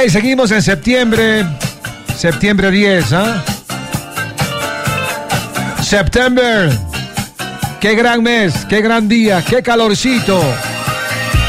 Y seguimos en septiembre. Septiembre 10, ¿ah? September. Qué gran mes, qué gran día, qué calorcito.